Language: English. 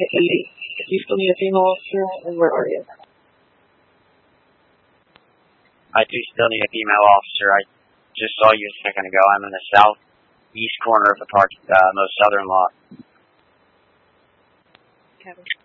If you still need a female officer, and where are you? I do still need a female officer. I just saw you a second ago. I'm in the southeast corner of the park, most southern lot. Kevin.